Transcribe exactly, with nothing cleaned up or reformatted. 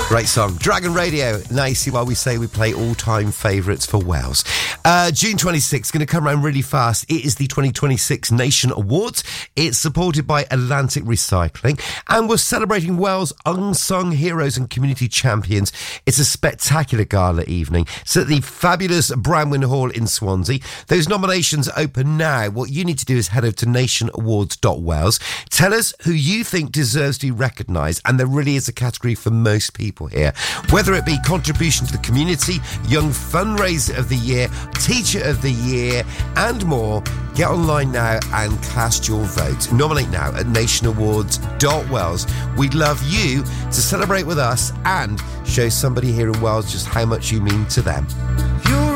Great song. Dragon Radio. Now you see why we say we play all-time favourites for Wales. Uh, June twenty-sixth, going to come around really fast. It is the twenty twenty-six Nation Awards. It's supported by Atlantic Recycling. And we're celebrating Wales' unsung heroes and community champions. It's a spectacular gala evening. It's at the fabulous Branwyn Hall in Swansea. Those nominations open now. What you need to do is head over to nation awards dot wales. Tell us who you think deserves to be recognised. And there really is a category for most people here, whether it be contribution to the community, young fundraiser of the year, teacher of the year, and more. Get online now and cast your vote. Nominate now at nation awards dot wales. We'd love you to celebrate with us and show somebody here in Wales just how much you mean to them. You